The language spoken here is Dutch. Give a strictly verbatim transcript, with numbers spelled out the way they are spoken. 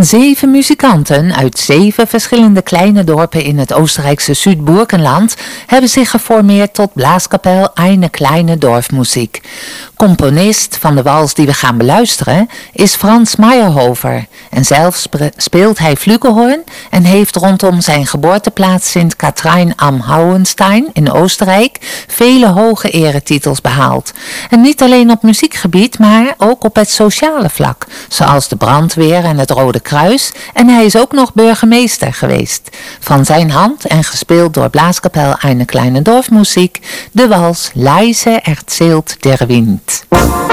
Zeven muzikanten uit zeven verschillende kleine dorpen in het Oostenrijkse Zuid-Burgenland hebben zich geformeerd tot blaaskapel Eine Kleine Dorfmusik. Componist van de wals die we gaan beluisteren is Franz Meyerhofer en zelf speelt hij flugelhorn en heeft rondom zijn geboorteplaats Sint-Katrijn am Hauenstein in Oostenrijk vele hoge eretitels behaald. En niet alleen op muziekgebied, maar ook op het sociale vlak, zoals de brandweer en het Rode Kruis, en hij is ook nog burgemeester geweest. Van zijn hand en gespeeld door blaaskapel Eine Kleine Dorfmusik, de wals Leise erzählt der Wind.